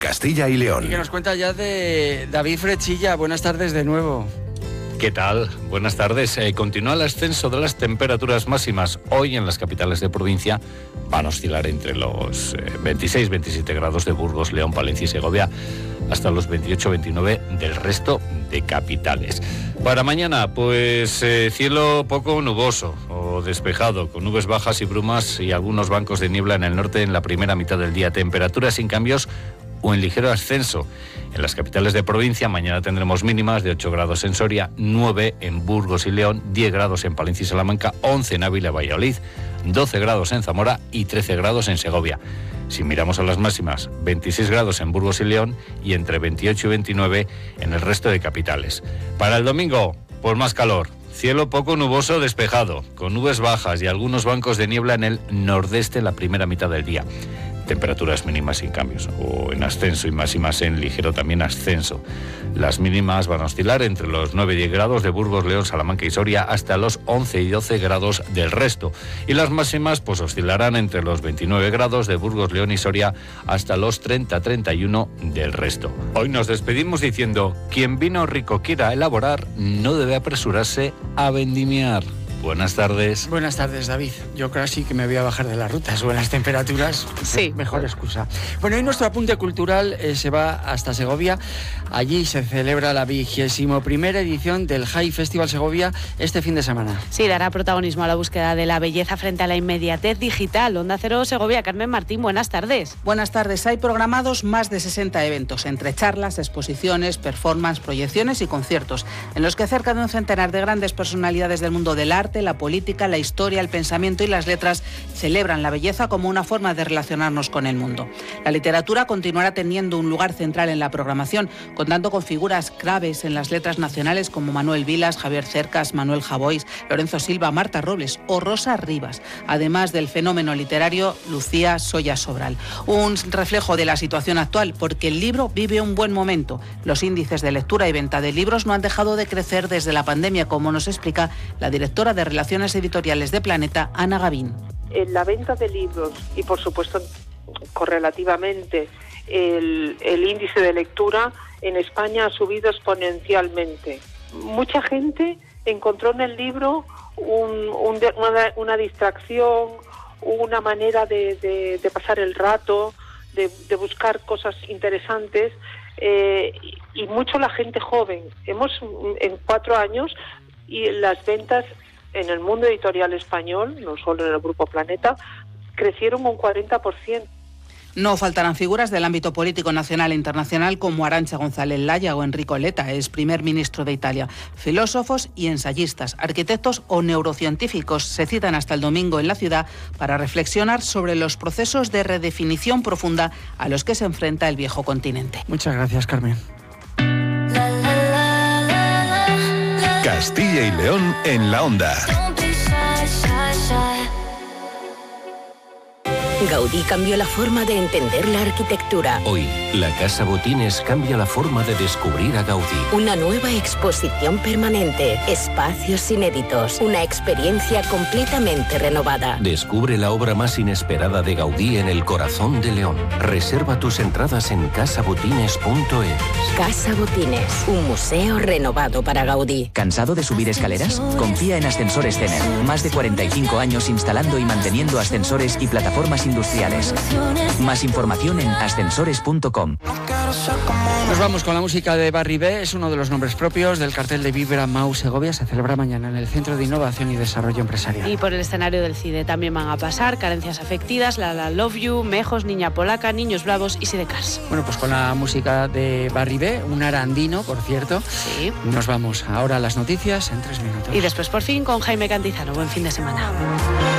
Castilla y León. Y que nos cuenta ya de David Frechilla. Buenas tardes de nuevo. ¿Qué tal? Buenas tardes. Continúa el ascenso de las temperaturas máximas. Hoy en las capitales de provincia van a oscilar entre los 26-27 grados de Burgos, León, Palencia y Segovia, hasta los 28-29 del resto de capitales. Para mañana, pues cielo poco nuboso o despejado, con nubes bajas y brumas y algunos bancos de niebla en el norte en la primera mitad del día. Temperaturas sin cambios o en ligero ascenso. En las capitales de provincia mañana tendremos mínimas de 8 grados en Soria, 9 en Burgos y León, 10 grados en Palencia y Salamanca, 11 en Ávila y Valladolid, 12 grados en Zamora y 13 grados en Segovia. Si miramos a las máximas, 26 grados en Burgos y León y entre 28 y 29 en el resto de capitales. Para el domingo, pues más calor. Cielo poco nuboso despejado, con nubes bajas y algunos bancos de niebla en el nordeste en la primera mitad del día. Temperaturas mínimas sin cambios o en ascenso y máximas en ligero también ascenso. Las mínimas van a oscilar entre los 9 y 10 grados de Burgos, León, Salamanca y Soria hasta los 11 y 12 grados del resto. Y las máximas pues oscilarán entre los 29 grados de Burgos, León y Soria hasta los 30-31 del resto. Hoy nos despedimos diciendo: quien vino rico quiera elaborar, no debe apresurarse a vendimiar. Buenas tardes. Buenas tardes, David. Yo creo sí que me voy a bajar de las rutas. Buenas temperaturas. Sí. Mejor excusa. Bueno, hoy nuestro apunte cultural se va hasta Segovia. Allí se celebra la 21ª edición del High Festival Segovia este fin de semana. Sí, dará protagonismo a la búsqueda de la belleza frente a la inmediatez digital. Onda Cero Segovia, Carmen Martín, buenas tardes. Buenas tardes. Hay programados más de 60 eventos, entre charlas, exposiciones, performance, proyecciones y conciertos, en los que cerca de un centenar de grandes personalidades del mundo del arte, la política, la historia, el pensamiento y las letras celebran la belleza como una forma de relacionarnos con el mundo. La literatura continuará teniendo un lugar central en la programación, contando con figuras claves en las letras nacionales como Manuel Vilas, Javier Cercas, Manuel Javois, Lorenzo Silva, Marta Robles o Rosa Rivas, además del fenómeno literario Lucía Soya Sobral. Un reflejo de la situación actual, porque el libro vive un buen momento. Los índices de lectura y venta de libros no han dejado de crecer desde la pandemia, como nos explica la directora de Relaciones Editoriales de Planeta, Ana Gavín. En la venta de libros y, por supuesto, correlativamente, el índice de lectura en España ha subido exponencialmente. Mucha gente encontró en el libro una distracción, una manera de pasar el rato, de buscar cosas interesantes, y mucho la gente joven. En 4 años, y las ventas en el mundo editorial español, no solo en el Grupo Planeta, crecieron un 40%. No faltarán figuras del ámbito político nacional e internacional como Arantxa González Laya o Enrico Letta, ex primer ministro de Italia. Filósofos y ensayistas, arquitectos o neurocientíficos se citan hasta el domingo en la ciudad para reflexionar sobre los procesos de redefinición profunda a los que se enfrenta el viejo continente. Muchas gracias, Carmen. Castilla y León en la onda. Gaudí cambió la forma de entender la arquitectura. Hoy, la Casa Botines cambia la forma de descubrir a Gaudí. Una nueva exposición permanente, espacios inéditos, una experiencia completamente renovada. Descubre la obra más inesperada de Gaudí en el corazón de León. Reserva tus entradas en casabotines.es. Casa Botines, un museo renovado para Gaudí. ¿Cansado de subir escaleras? Confía en Ascensores Cener. Más de 45 años instalando y manteniendo ascensores y plataformas industriales. Más información en ascensores.com. Nos vamos con la música de Barry B. Es uno de los nombres propios del cartel de Vibra Mau Segovia. Se celebra mañana en el Centro de Innovación y Desarrollo Empresarial. Y por el escenario del CIDE también van a pasar Carencias Afectivas, La Love You, Mejos, Niña Polaca, Niños Bravos y Sidecars. Bueno, pues con la música de Barry B, un arandino, por cierto. Sí. Nos vamos ahora a las noticias en 3 minutos. Y después por fin con Jaime Cantizano. Buen fin de semana.